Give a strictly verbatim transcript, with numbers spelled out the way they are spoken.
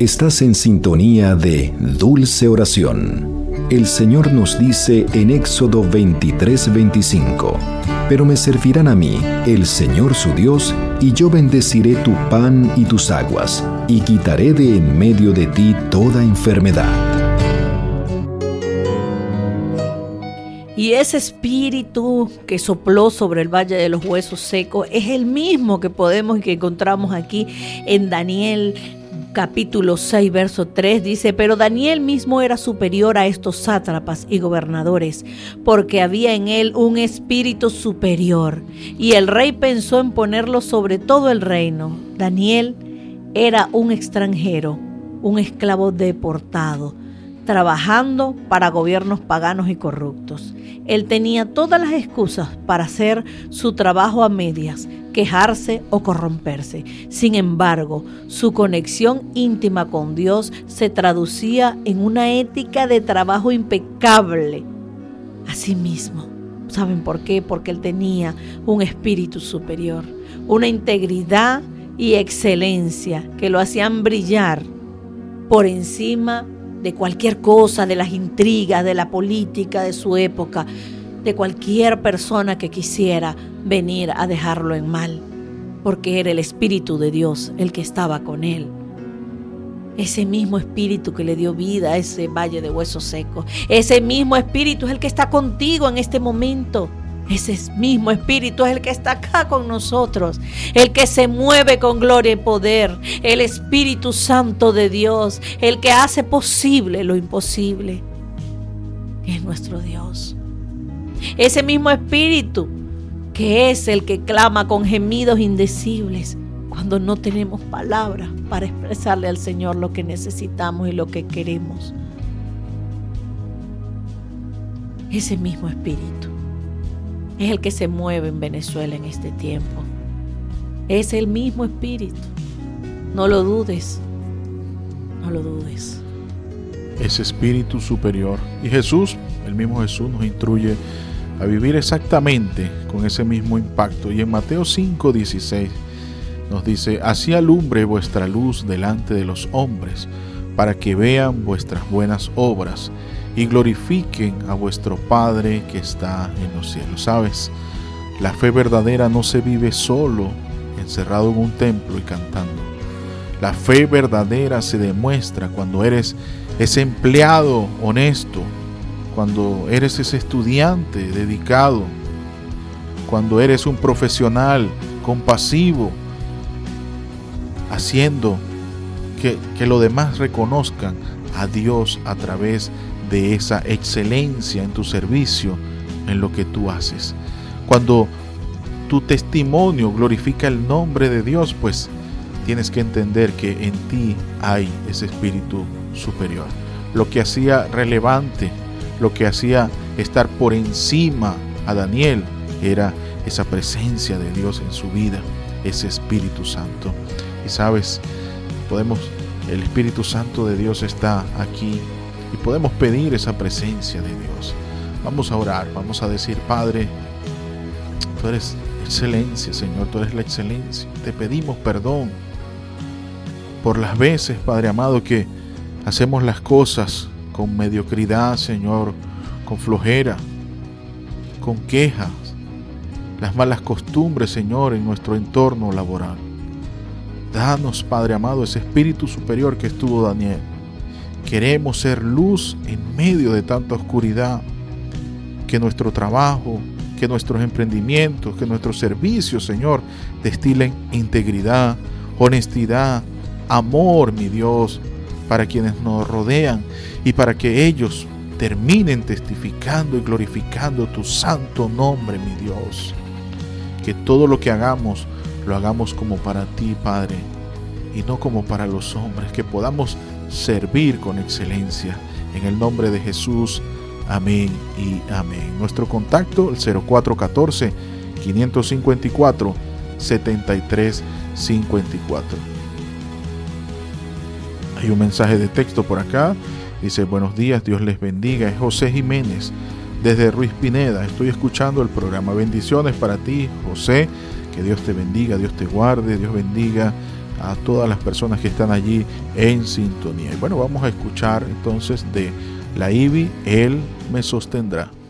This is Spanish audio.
Estás en sintonía de Dulce Oración. El Señor nos dice en Éxodo veintitrés veinticinco: pero me servirán a mí, el Señor su Dios, y yo bendeciré tu pan y tus aguas, y quitaré de en medio de ti toda enfermedad. Y ese espíritu que sopló sobre el valle de los huesos secos es el mismo que podemos y que encontramos aquí en Daniel capítulo seis, verso tres. Dice: pero Daniel mismo era superior a estos sátrapas y gobernadores, porque había en él un espíritu superior, y el rey pensó en ponerlo sobre todo el reino. Daniel era un extranjero, un esclavo deportado, trabajando para gobiernos paganos y corruptos. Él tenía todas las excusas para hacer su trabajo a medias, quejarse o corromperse. Sin embargo, su conexión íntima con Dios se traducía en una ética de trabajo impecable. Asimismo, ¿saben por qué? Porque él tenía un espíritu superior, una integridad y excelencia que lo hacían brillar por encima de cualquier cosa, de las intrigas, de la política de su época, de cualquier persona que quisiera venir a dejarlo en mal, porque era el Espíritu de Dios el que estaba con él. Ese mismo Espíritu que le dio vida a ese valle de huesos secos, ese mismo Espíritu es el que está contigo en este momento. Ese mismo Espíritu es el que está acá con nosotros, el que se mueve con gloria y poder, el Espíritu Santo de Dios, el que hace posible lo imposible. Es nuestro Dios. Ese mismo Espíritu que es el que clama con gemidos indecibles cuando no tenemos palabras para expresarle al Señor lo que necesitamos y lo que queremos. Ese mismo Espíritu es el que se mueve en Venezuela en este tiempo. Es el mismo Espíritu. No lo dudes. No lo dudes. Ese Espíritu superior. Y Jesús, el mismo Jesús, nos instruye a vivir exactamente con ese mismo impacto. Y en Mateo cinco dieciséis nos dice: así alumbre vuestra luz delante de los hombres, para que vean vuestras buenas obras y glorifiquen a vuestro Padre que está en los cielos. ¿Sabes? La fe verdadera no se vive solo, encerrado en un templo y cantando. La fe verdadera se demuestra cuando eres ese empleado honesto, cuando eres ese estudiante dedicado, cuando eres un profesional compasivo, haciendo que, que los demás reconozcan a Dios a través de esa excelencia en tu servicio, en lo que tú haces. Cuando tu testimonio glorifica el nombre de Dios, pues tienes que entender que en ti hay ese espíritu superior. Lo que hacía relevante, lo que hacía estar por encima a Daniel era esa presencia de Dios en su vida, ese Espíritu Santo. Y sabes, podemos, el Espíritu Santo de Dios está aquí y podemos pedir esa presencia de Dios. Vamos a orar, vamos a decir: Padre, tú eres excelencia, Señor, tú eres la excelencia. Te pedimos perdón por las veces, Padre amado, que hacemos las cosas con mediocridad, Señor, con flojera, con quejas, las malas costumbres, Señor, en nuestro entorno laboral. Danos, Padre amado, ese espíritu superior que estuvo Daniel. Queremos ser luz en medio de tanta oscuridad. Que nuestro trabajo, que nuestros emprendimientos, que nuestros servicios, Señor, destilen integridad, honestidad, amor, mi Dios, para quienes nos rodean y para que ellos terminen testificando y glorificando tu santo nombre, mi Dios. Que todo lo que hagamos, lo hagamos como para ti, Padre, y no como para los hombres. Que podamos servir con excelencia. En el nombre de Jesús, amén y amén. Nuestro contacto, el cero cuatro uno cuatro, cinco cinco cuatro, siete tres cinco cuatro. Hay un mensaje de texto por acá. Dice: buenos días, Dios les bendiga. Es José Jiménez desde Ruiz Pineda. Estoy escuchando el programa. Bendiciones para ti, José. Que Dios te bendiga, Dios te guarde, Dios bendiga a todas las personas que están allí en sintonía. Y bueno, vamos a escuchar entonces de la I B I, Él me sostendrá.